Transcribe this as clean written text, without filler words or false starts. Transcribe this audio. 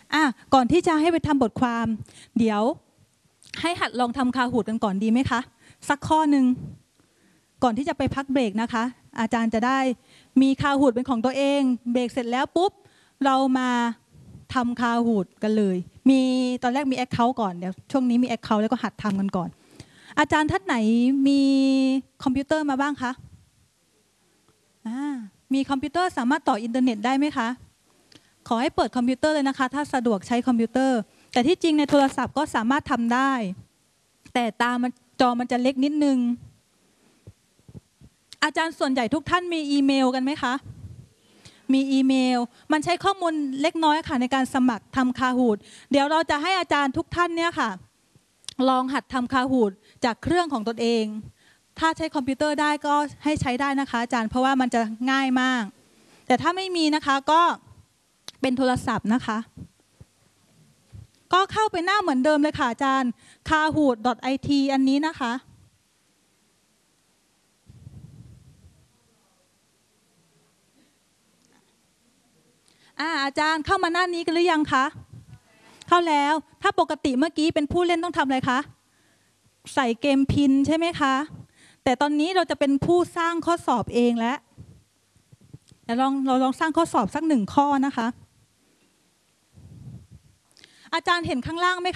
ก่อนที่จะให้ไปทำบทความเดี๋ยวให้หัดลองทำคาหูดกันก่อนดีไหมคะสักข้อหนึ่งก่อนที่จะไปพักเบรกนะคะอาจารย์จะได้มีคาหูดเป็นของตัวเองเบรกเสร็จแล้วปุ๊บเรามาทำคาหูดกันเลยมีตอนแรกมีแอคเคาท์ก่อนเดี๋ยวช่วงนี้มีแอคเคาท์แล้วก็หัดทำกันก่อนอาจารย์ท่านไหนมีคอมพิวเตอร์มาบ้างคะมีคอมพิวเตอร์สามารถต่ออินเทอร์เน็ตได้ไหมคะขอให้เปิดคอมพิวเตอร์เลยนะคะถ้าสะดวกใช้คอมพิวเตอร์แต่ที่จริงในโทรศัพท์ก็สามารถทำได้แต่จอมันจะเล็กนิดนึงอาจารย์ส่วนใหญ่ทุกท่านมีอีเมลกันไหมคะมีอีเมลมันใช้ข้อมูลเล็กน้อยค่ะในการสมัครทำคาหูดเดี๋ยวเราจะให้อาจารย์ทุกท่านเนี่ยค่ะลองหัดทำคาหูดจากเครื่องของตนเองถ้าใช้คอมพิวเตอร์ได้ก็ให้ใช้ได้นะคะอาจารย์เพราะว่ามันจะง่ายมากแต่ถ้าไม่มีนะคะก็เป็นโทรศัพท์นะคะก็เข้าไปหน้าเหมือนเดิมเลยค่ะอาจารย์ kahoot.it อันนี้นะคะอาจารย์เข้ามาหน้านี้กันหรือยังคะเข้าแล้วถ้าปกติเมื่อกี้เป็นผู้เล่นต้องทำอะไรคะใส่เกมพินใช่ไหมคะแต่ตอนนี้เราจะเป็นผู้สร้างข้อสอบเองแล้วเราลองสร้างข้อสอบสัก1 ข้อนะคะอาจารย์เห็นข้างล่างไหม